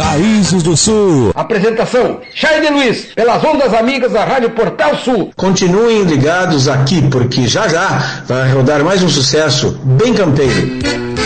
Raízes do Sul. Apresentação, Chaide Luiz, pelas ondas amigas da Rádio Portal Sul. Continuem ligados aqui, porque já já vai rodar mais um sucesso bem campeiro.